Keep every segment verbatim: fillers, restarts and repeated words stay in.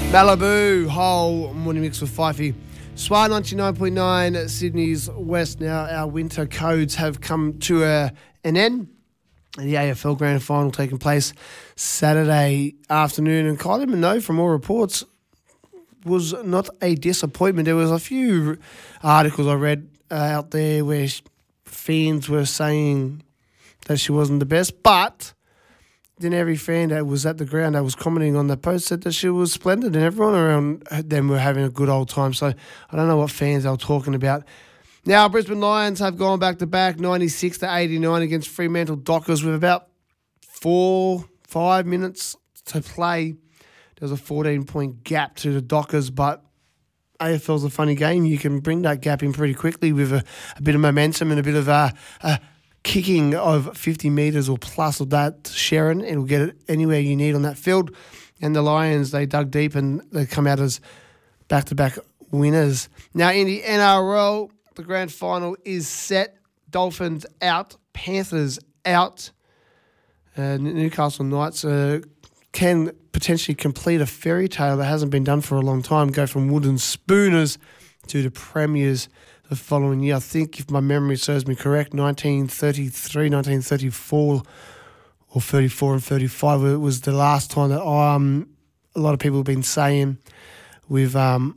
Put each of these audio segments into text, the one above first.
Malibu, whole morning mix with Fifey. Swar ninety-nine point nine, Sydney's West. Now our winter codes have come to a, an end. The A F L Grand Final taking place Saturday afternoon. And Kylie Minogue, from all reports, was not a disappointment. There was a few articles I read uh, out there where fans were saying that she wasn't the best, but then every fan that was at the ground that was commenting on the post said that she was splendid, and everyone around them were having a good old time. So I don't know what fans they were talking about. Now, Brisbane Lions have gone back-to-back, ninety-six to eighty-nine against Fremantle Dockers with about four, five minutes to play. There was a fourteen-point gap to the Dockers, but A F L's a funny game. You can bring that gap in pretty quickly with a, a bit of momentum and a bit of a, a kicking of fifty metres or plus of that, Sharon. It'll get it anywhere you need on that field. And the Lions, they dug deep and they come out as back-to-back winners. Now, in the N R L, the grand final is set. Dolphins out, Panthers out. Uh, Newcastle Knights uh, can potentially complete a fairy tale that hasn't been done for a long time, go from wooden spooners to the premiers the following year. I think, if my memory serves me correct, nineteen thirty-three, nineteen thirty-four or thirty-four and thirty-five, it was the last time that um, a lot of people have been saying with um,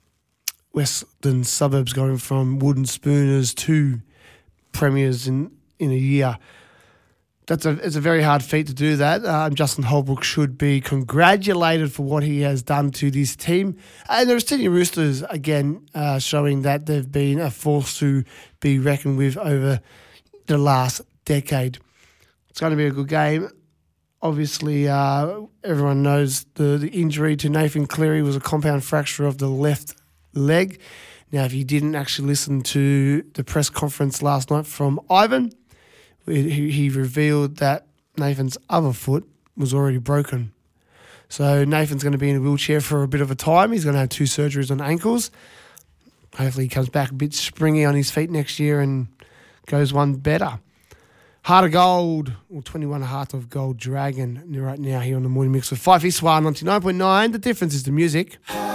Western Suburbs going from wooden spooners to premiers in, in a year. That's a it's a very hard feat to do that. Um, Justin Holbrook should be congratulated for what he has done to this team. And the Sydney Roosters, again, uh, showing that they've been a force to be reckoned with over the last decade. It's going to be a good game. Obviously, uh, everyone knows the, the injury to Nathan Cleary was a compound fracture of the left leg. Now, if you didn't actually listen to the press conference last night from Ivan, He, he revealed that Nathan's other foot was already broken. So Nathan's going to be in a wheelchair for a bit of a time. He's going to have two surgeries on ankles. Hopefully he comes back a bit springy on his feet next year and goes one better. Heart of Gold, or twenty-one Heart of Gold Dragon, right now here on the Morning Mix with Fifey Swar ninety-nine point nine. The difference is the music.